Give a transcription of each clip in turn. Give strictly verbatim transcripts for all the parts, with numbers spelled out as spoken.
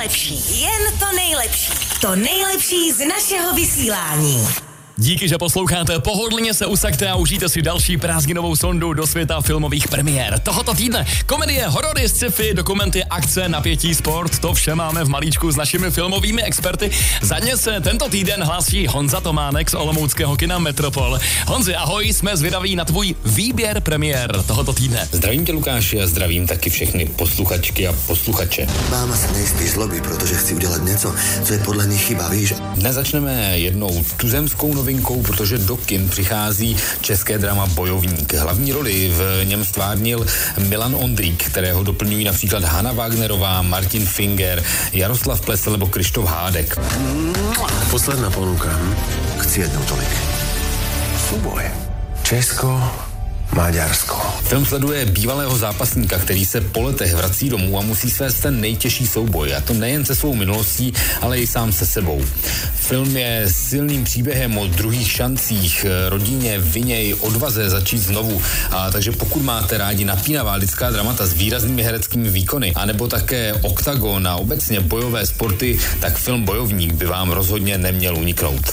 nejlepší, jen to nejlepší. To nejlepší z našeho vysílání. Díky, že posloucháte, pohodlně se usaďte a užijte si další prázdninovou sondu do světa filmových premiér. Tohoto týdne komedie, horory, sci-fi, dokumenty, akce, napětí, sport, to vše máme v malíčku s našimi filmovými experty. Za ně se tento týden hlásí Honza Tománek z olomouckého kina Metropol. Honzi, ahoj, jsme zvědaví na tvůj výběr premiér tohoto týdne. Zdravím tě, Lukáši, a zdravím taky všechny posluchačky a posluchače. Máma se nejspíš zlobí, protože chci udělat něco, co je podle ní chyba, víš? Dnes začneme jednou tuzemskou novinkou, protože do kin přichází české drama Bojovník. Hlavní roli v něm stvárnil Milan Ondrík, kterého doplňují například Hana Wagnerová, Martin Finger, Jaroslav Plesl nebo Krištof Hádek. Posledná ponuka. Chci jednou tolik. Súboj. Česko, Maďarsko. Film sleduje bývalého zápasníka, který se po letech vrací domů a musí svést ten nejtěžší souboj. A to nejen se svou minulostí, ale i sám se sebou. Film je silným příběhem o druhých šancích, rodině, vině i odvaze začít znovu. A takže pokud máte rádi napínavá lidská dramata s výraznými hereckými výkony, anebo také oktagon a obecně bojové sporty, tak film Bojovník by vám rozhodně neměl uniknout.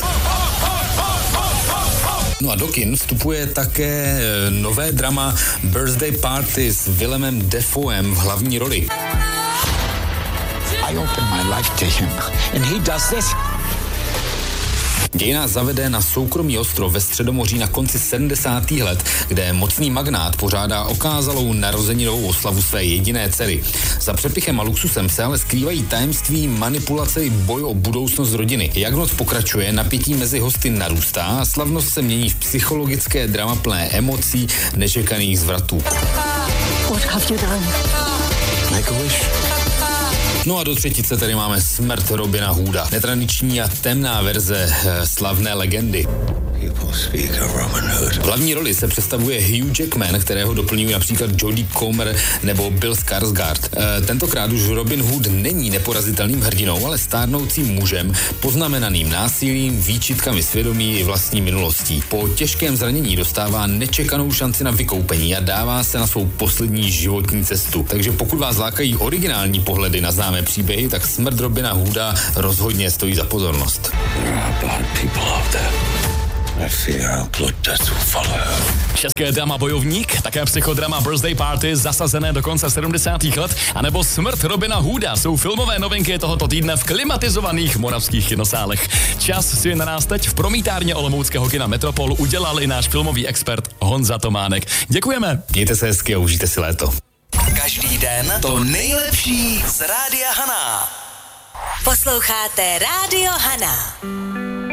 No a do kin vstupuje také nové drama Birthday Party s Willemem Dafoem v hlavní roli. I open my life to him and he does this. Děj nás zavede na soukromý ostrov ve Středomoří na konci sedmdesátých let, kde mocný magnát pořádá okázalou narozeninovou oslavu své jediné dcery. Za přepichem a luxusem se ale skrývají tajemství, manipulace i boj o budoucnost rodiny. Jak noc pokračuje, napětí mezi hosty narůstá a slavnost se mění v psychologické drama plné emocí, nečekaných zvratů. What have you done? Make a wish. No a do třetice tady máme Smrt Robina Hooda, netradiční a temná verze eh, slavné legendy. V hlavní roli se představuje Hugh Jackman, kterého doplňují například Jodie Comer nebo Bill Skarsgård. E, tentokrát už Robin Hood není neporazitelným hrdinou, ale stárnoucím mužem, poznamenaným násilím, výčitkami svědomí i vlastní minulostí. Po těžkém zranění dostává nečekanou šanci na vykoupení a dává se na svou poslední životní cestu. Takže pokud vás lákají originální pohledy na známé příběhy, tak Smrt Robina Hooda rozhodně stojí za pozornost. České drama Bojovník, také psychodrama Birthday Party zasazené do konce sedmdesátých let, anebo Smrt Robina Hooda jsou filmové novinky tohoto týdne v klimatizovaných moravských kinosálech. Čas si na nás teď v promítárně olomouckého kina Metropol udělal i náš filmový expert Honza Tománek. Děkujeme. Mějte se hezky a užijte si léto. Každý den to nejlepší z Rádia Hana. Posloucháte Rádio Hana.